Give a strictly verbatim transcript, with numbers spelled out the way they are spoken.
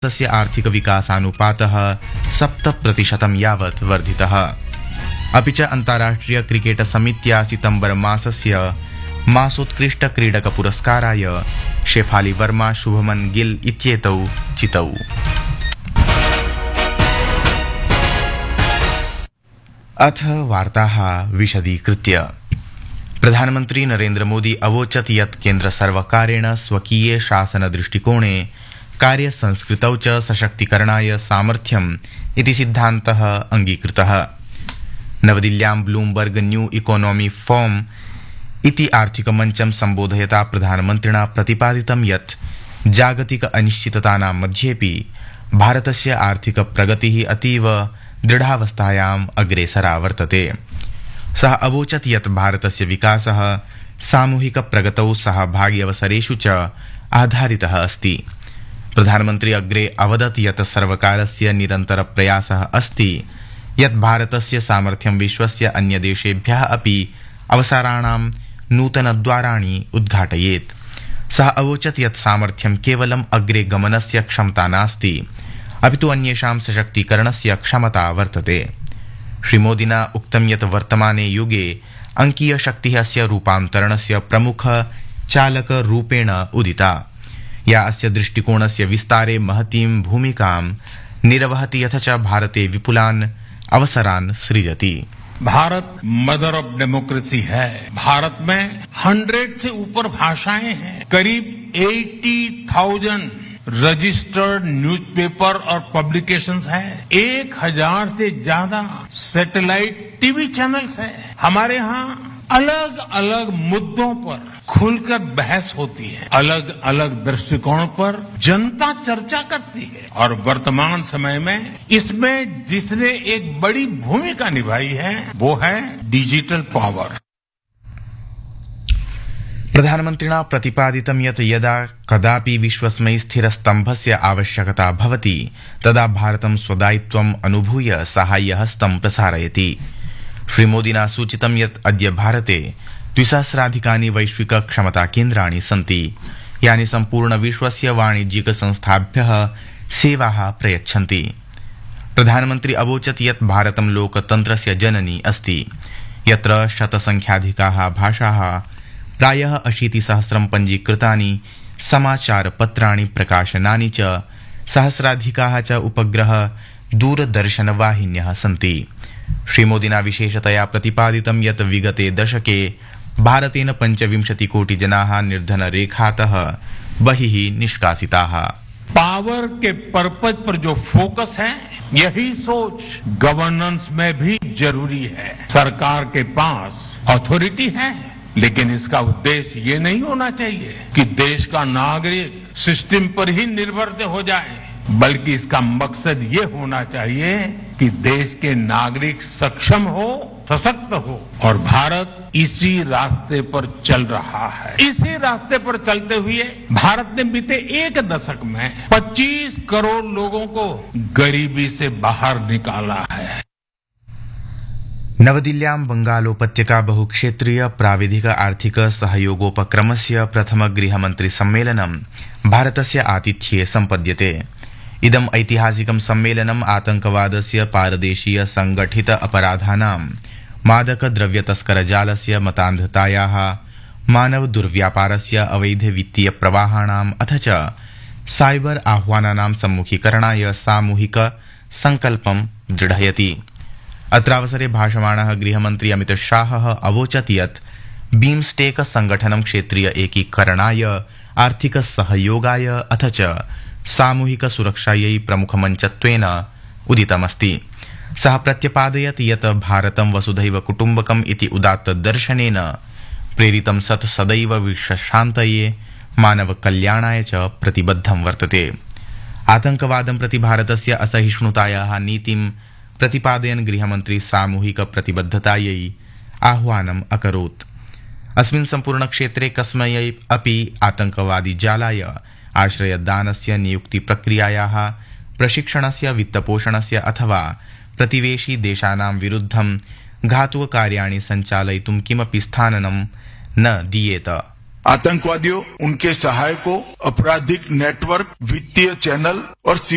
भारतस्य आर्थिक विकासानुपातः सप्त प्रतिशतं यावत् वर्धितः। अपि च अन्ताराष्ट्रिय क्रिकेट समित्या सितम्बर मासस्य मासोत्कृष्ट क्रीडक पुरस्काराय शेफाली वर्मा शुभमन गिल इत्येतौ चितौ। अथ वार्ताः विशदीकृत्य। प्रधानमन्त्री नरेन्द्र मोदी अवोचत् यत् केन्द्र सर्वकारेण स्वकीये शासन दृष्टिकोणे कार्यसंस्कृतौ च सशक्तीकरणाय सामर्थ्यम् इति सिद्धान्तः अङ्गीकृतः। नवदिल्ल्यां ब्लूमबर्ग न्यू इकोनॉमी फोरम इति आर्थिकमञ्चं सम्बोधयता प्रधानमन्त्रिणा प्रतिपादितं यत् जागतिक अनिश्चिततानां मध्येपि भारतस्य आर्थिक प्रगतिः अतीव दृढावस्थायाम् अग्रेसरा वर्तते। सः अवोचत् यत् भारतस्य विकासः सामूहिक प्रगतौ सहभाग्यवसरेषु च आधारितः अस्ति। प्रधानमन्त्री अग्रे अवदत् यत् सर्वकारस्य निरन्तर प्रयासः अस्ति यत् भारतस्य सामर्थ्यं विश्वस्य अन्यदेशेभ्यः अपि अवसराणां नूतनद्वाराणि उद्घाटयेत्। सः अवोचत् यत् सामर्थ्यं केवलम् अग्रे गमनस्य क्षमता नास्ति, अपि तु अन्येषां सशक्तीकरणस्य क्षमता वर्तते। श्रीमोदिना उक्तं यत् वर्तमाने युगे अङ्कीयशक्तिः अस्य रूपान्तरणस्य प्रमुख चालकरूपेण उदिता, या अस्य दृष्टिकोणस्य विस्तारे महतीं भूमिकां निर्वहति यथ च भारते विपुलान् अवसरान् सृजति। भारत मदर ऑफ डेमोक्रेसी है। भारत में हंड्रेड से ऊपर भाषाएं हैं। करीब अस्सी हज़ार रजिस्टर्ड न्यूज़पेपर और पब्लिकेशंस हैं। एक हजार से ज्यादा सैटेलाइट टीवी चैनल्स हैं। हमारे यहाँ अलग अलग मुद्दों पर खुलकर बहस होती है, अलग अलग दृष्टिकोण पर जनता चर्चा करती है, और वर्तमान समय में इसमें जिसने एक बड़ी भूमिका निभाई है वो है डिजिटल पावर। प्रधानमन्त्रिणा प्रतिपादितं यत् यदा कदापि विश्वस्मै स्थिरस्तम्भस्य आवश्यकता भवति तदा भारतं स्वदायित्वम् अनुभूय साहाय्यहस्तं प्रसारयति। श्रीमोदिना सूचितं यत् अद्य भारते द्विसहस्राधिकानि वैश्विक क्षमता केन्द्राणि सन्ति, यानि सम्पूर्ण विश्वस्य वाणिज्यिक संस्थाभ्यः सेवाः प्रयच्छन्ति। प्रधानमन्त्री अवोचत् यत् भारतं लोकतन्त्रस्य जननी अस्ति, यत्र शतसंख्याधिकाः भाषाः, प्रायः अशीतिसहस्रं पञ्जीकृतानि समाचारपत्राणि, प्रकाशनानि च, सहस्राधिकाः च उपग्रह दूरदर्शनवाहिन्यः सन्ति। श्रीमोदिना विशेषतया प्रतिपादितं यत् विगते दशके भारतेन पञ्चविंशतिकोटि जनाः निर्धनरेखातः बहिः निष्कासिताः। पावर के पर्पज पर जो फोकस है, यही सोच गवर्नेंस में भी जरूरी है। सरकार के पास अथॉरिटी है, लेकिन इसका उद्देश्य ये नहीं होना चाहिए कि देश का नागरिक सिस्टम पर ही निर्भर हो जाए, बल्कि इसका मकसद ये होना चाहिए कि देश के नागरिक सक्षम हो, सशक्त हो, और भारत इसी रास्ते पर चल रहा है। इसी रास्ते पर चलते हुए भारत ने बीते एक दशक में पच्चीस करोड़ लोगों को गरीबी से बाहर निकाला है। नवदिल्ल्यां बंगालोपत्यका बहुक्षेत्रीय प्राविधिक आर्थिक सहयोगोपक्रमस्य प्रथम गृहमन्त्री सम्मेलनं भारतस्य आतिथ्ये सम्पद्यते। इदम् ऐतिहासिकं सम्मेलनम् आतंकवादस्य, पारदेशीय संगठित अपराधानां, मादक द्रव्य तस्कर जालस्य, मतान्धतायाः, मानव दुर्व्यापारस्य, अवैध वित्तीय प्रवाहाणाम् अथ च साइबर आह्वानानां सम्मुखीकरणाय सामूहिक संकल्पं दृढयति। अत्रावसरे भाषमाणः गृहमन्त्री अमित शाहः अवोचत् यत् बीम्स्टेक संगठनं क्षेत्रीय एकीकरणाय, आर्थिक सहयोगाय अथ च सामूहिक सुरक्षायै प्रमुखमञ्चत्वेन उदितमस्ति। सः प्रत्यपादयत् यत् भारतं वसुधैव कुटुम्बकम् इति उदात्तदर्शनेन प्रेरितं सत् सदैव विश्वशान्तये, मानव कल्याणाय च प्रतिबद्धं वर्तते। आतंकवादं प्रति भारतस्य असहिष्णुतायाः नीतिं प्रतिपादयन् गृहमन्त्री सामूहिक प्रतिबद्धतायै आह्वानम् अकरोत्। अस्मिन् सम्पूर्णक्षेत्रे कस्मै अपि आतंकवादी जालाय आश्रयदानस्य, नियुक्तिप्रक्रियायाः, प्रशिक्षणस्य, वित्तपोषणस्य अथवा प्रतिवेशी देशानां विरुद्धं घातुककार्याणि सञ्चालयितुं किमपि स्थानं न दीयेत। आतंकवादियों, उनके सहायकों, आपराधिक नेटवर्क, वित्तीय चैनल और